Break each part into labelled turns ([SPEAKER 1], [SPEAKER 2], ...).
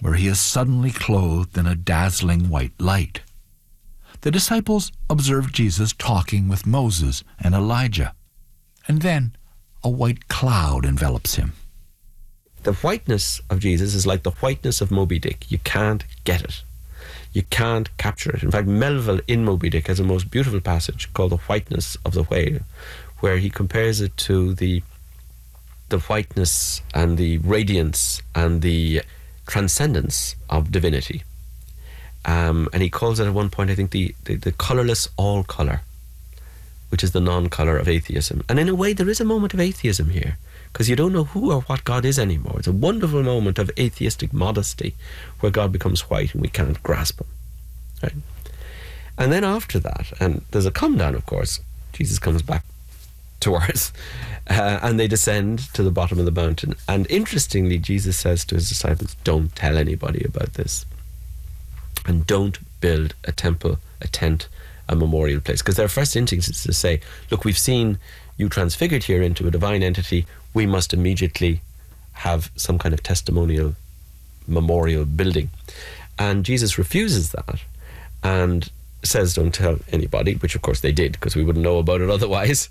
[SPEAKER 1] where he is suddenly clothed in a dazzling white light. The disciples observe Jesus talking with Moses and Elijah, and then a white cloud envelops him.
[SPEAKER 2] The whiteness of Jesus is like the whiteness of Moby Dick. You can't get it. You can't capture it. In fact, Melville in Moby Dick has a most beautiful passage called The Whiteness of the Whale, where he compares it to the whiteness and the radiance and the transcendence of divinity. And he calls it at one point, I think, the colourless all-colour, which is the non-colour of atheism. And in a way, there is a moment of atheism here, because you don't know who or what God is anymore. It's a wonderful moment of atheistic modesty where God becomes white and we can't grasp him. Right? And then after that, and there's a come down, of course, Jesus comes back to earth, and they descend to the bottom of the mountain. And interestingly, Jesus says to his disciples, don't tell anybody about this. And don't build a temple, a tent, a memorial place. Because their first instinct is to say, look, we've seen you transfigured here into a divine entity. We must immediately have some kind of testimonial memorial building. And Jesus refuses that and says don't tell anybody, which of course they did, because we wouldn't know about it otherwise.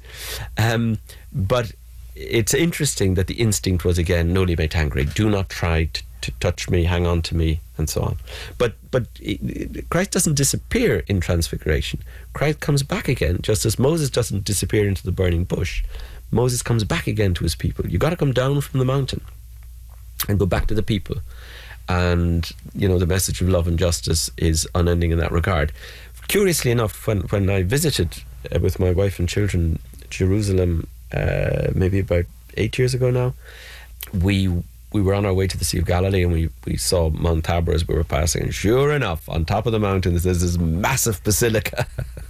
[SPEAKER 2] But it's interesting that the instinct was again, noli me tangere, do not try to touch me, hang on to me, and so on. But Christ doesn't disappear in transfiguration. Christ comes back again, just as Moses doesn't disappear into the burning bush. Moses comes back again to his people. You've got to come down from the mountain and go back to the people. And, you know, the message of love and justice is unending in that regard. Curiously enough, when I visited with my wife and children Jerusalem, maybe about 8 years ago now, we were on our way to the Sea of Galilee, and we saw Mount Tabor as we were passing, and sure enough, on top of the mountain there's this massive basilica.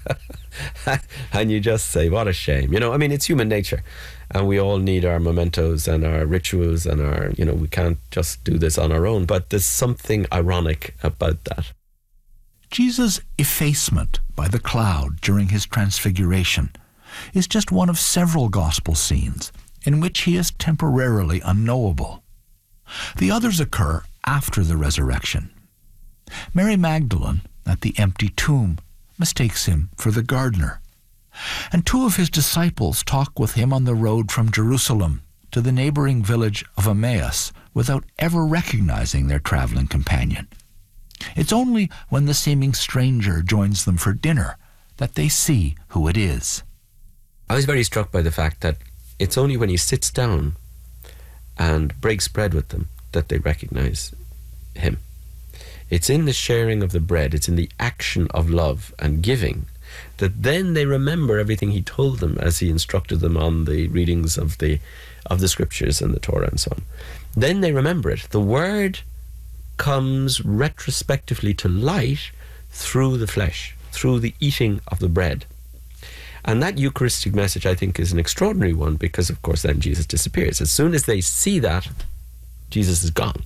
[SPEAKER 2] And you just say, what a shame. You know, I mean, it's human nature, and we all need our mementos and our rituals and our, you know, we can't just do this on our own. But there's something ironic about that.
[SPEAKER 1] Jesus' effacement by the cloud during his transfiguration is just one of several gospel scenes in which he is temporarily unknowable. The others occur after the resurrection. Mary Magdalene, at the empty tomb, mistakes him for the gardener. And two of his disciples talk with him on the road from Jerusalem to the neighboring village of Emmaus without ever recognizing their traveling companion. It's only when the seeming stranger joins them for dinner that they see who it is.
[SPEAKER 2] I was very struck by the fact that it's only when he sits down and breaks bread with them that they recognize him. It's in the sharing of the bread, it's in the action of love and giving, that then they remember everything he told them as he instructed them on the readings of the scriptures and the Torah and so on. Then they remember it. The word comes retrospectively to light through the flesh, through the eating of the bread. And that Eucharistic message, I think, is an extraordinary one, because, of course, then Jesus disappears. As soon as they see that, Jesus is gone.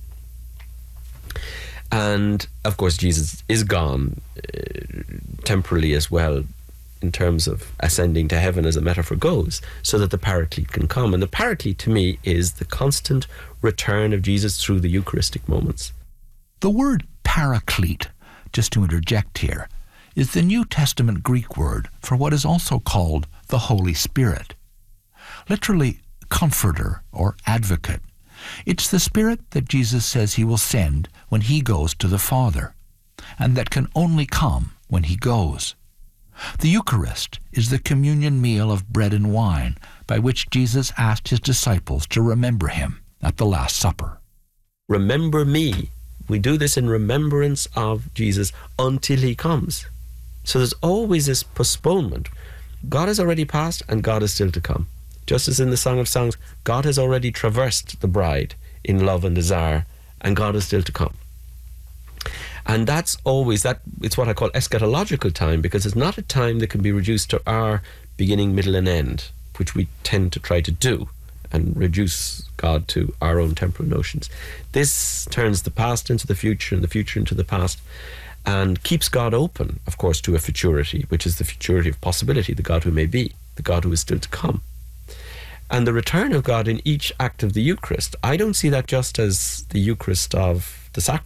[SPEAKER 2] And, of course, Jesus is gone temporally as well, in terms of ascending to heaven as a metaphor goes, so that the Paraclete can come. And the Paraclete, to me, is the constant return of Jesus through the Eucharistic moments.
[SPEAKER 1] The word Paraclete, just to interject here, is the New Testament Greek word for what is also called the Holy Spirit. Literally, comforter or advocate. It's the Spirit that Jesus says he will send when he goes to the Father, and that can only come when he goes. The Eucharist is the communion meal of bread and wine by which Jesus asked his disciples to remember him at the Last Supper.
[SPEAKER 2] Remember me. We do this in remembrance of Jesus until he comes. So there's always this postponement. God has already passed and God is still to come. Just as in the Song of Songs, God has already traversed the bride in love and desire, and God is still to come. And that's always that. It's what I call eschatological time, because it's not a time that can be reduced to our beginning, middle and end, which we tend to try to do and reduce God to our own temporal notions. This turns the past into the future and the future into the past, and keeps God open, of course, to a futurity, which is the futurity of possibility, the God who may be, the God who is still to come. And the return of God in each act of the Eucharist, I don't see that just as the Eucharist of the sacrament.